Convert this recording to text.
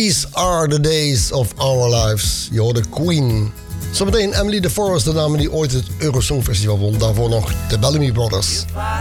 These are the days of our lives. Je hoorde Queen. Zometeen Emily de Forest, de dame die ooit het Eurosong Festival won. Daarvoor nog de Bellamy Brothers.